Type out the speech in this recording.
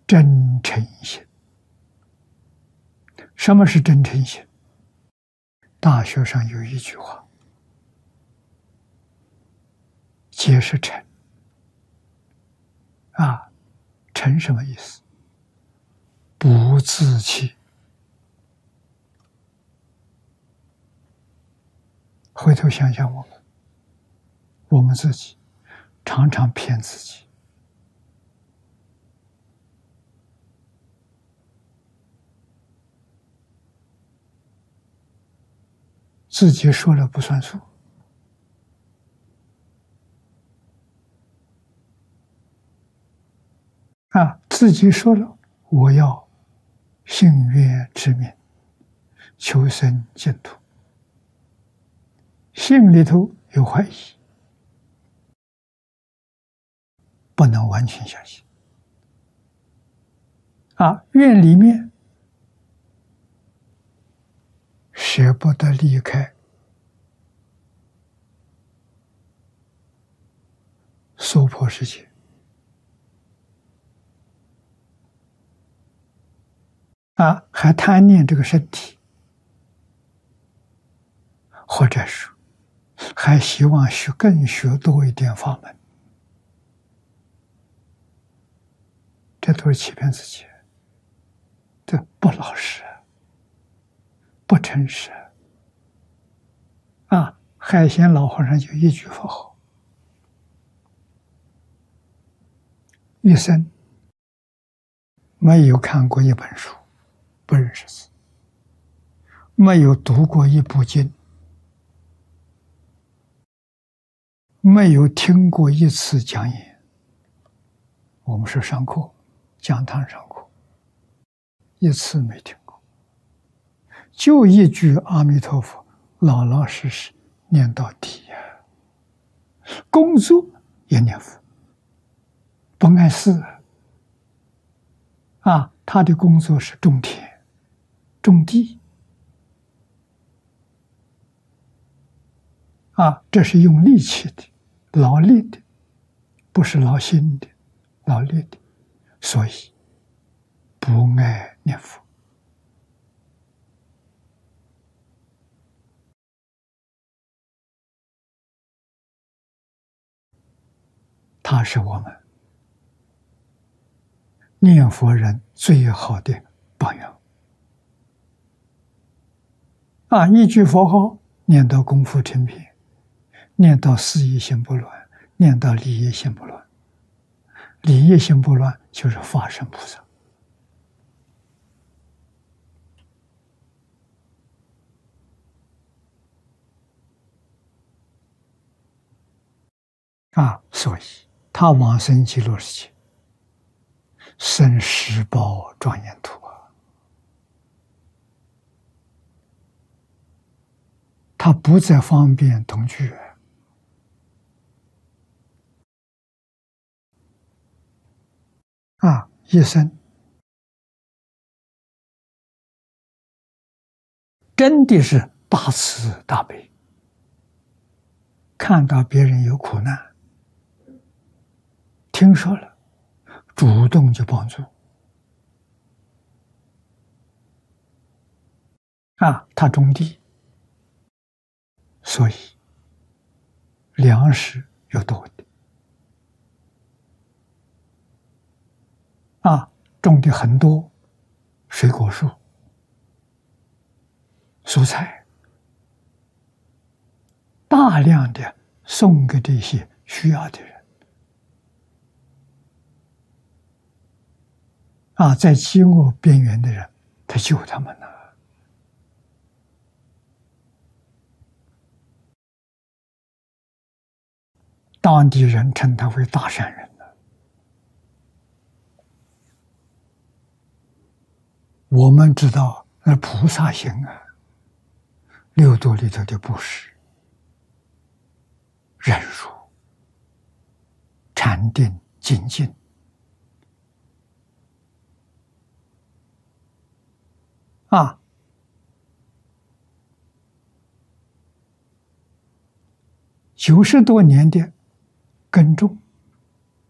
真诚心。什么是真诚心？大学上有一句话，皆是诚。诚什么意思？不自欺。回头想想我们自己常常骗自己。自己说了不算数。自己说了，我要信愿持名，求生净土。心里头有怀疑，不能完全相信。愿里面舍不得离开娑婆世界，还贪念这个身体，或者是还希望更学多一点法门，这都是欺骗自己，这不老实，不诚实。海鲜老和尚就一句佛号，一生没有看过一本书，不认识字，没有读过一部经，没有听过一次讲演。我们是上课，讲堂上课，一次没听过，就一句阿弥陀佛，老老实实念到底呀。工作也念佛，不碍事。他的工作是种田、种地。这是用力气的、劳力的，不是劳心的、劳力的，所以不爱念佛。他是我们念佛人最好的榜样。一句佛号念到功夫成片，念到事业心不乱，念到理业心不乱。理业心不乱就是法身菩萨。所以他往生极乐世界，生十宝庄严土。他不再方便同居。一生真的是大慈大悲，看到别人有苦难，听说了，主动就帮助。他种地，所以粮食有多的。种的很多水果树、蔬菜，大量的送给这些需要的人。在饥饿边缘的人，他救他们了。当地人称他为大善人。我们知道那菩萨行六度里头的布施、忍辱、禅定、精进，90多年的耕种，